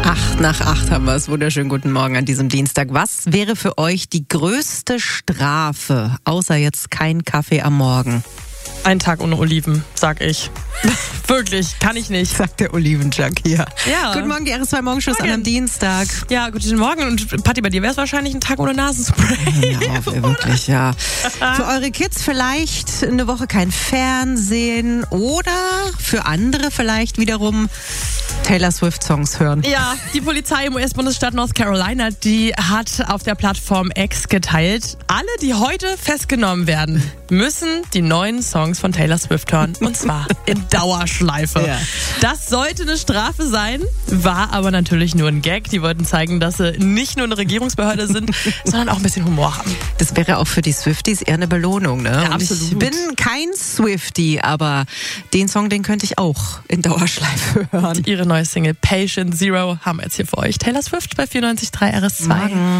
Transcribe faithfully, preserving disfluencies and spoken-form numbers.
Acht nach acht haben wir es. Wunderschönen guten Morgen an diesem Dienstag. Was wäre für euch die größte Strafe, außer jetzt kein Kaffee am Morgen? Ein Tag ohne Oliven, sag ich. Wirklich, kann ich nicht. Sagt der Olivenjunk hier. Ja. Guten Morgen, die R S zwei Morgenshows an einem Dienstag. Ja, guten Morgen. Und Patti, bei dir wäre es wahrscheinlich ein Tag ohne Nasenspray. Ja, wirklich, ja. Für eure Kids vielleicht eine Woche kein Fernsehen oder für andere vielleicht wiederum Taylor Swift-Songs hören. Ja, die Polizei im U S-Bundesstaat North Carolina, die hat auf der Plattform X geteilt, alle, die heute festgenommen werden, müssen die neuen Songs von Taylor Swift hören. Und zwar in Dauerschleife. Ja. Das sollte eine Strafe sein, war aber natürlich nur ein Gag. Die wollten zeigen, dass sie nicht nur eine Regierungsbehörde sind, sondern auch ein bisschen Humor haben. Das wäre auch für die Swifties eher eine Belohnung, ne? Ja, Und ich absolut. bin kein Swiftie, aber den Song, den könnte ich auch in Dauerschleife hören. Ihre neue Single Patient Zero haben wir jetzt hier für euch. Taylor Swift bei vierundneunzig Komma drei R S zwei. Morgen.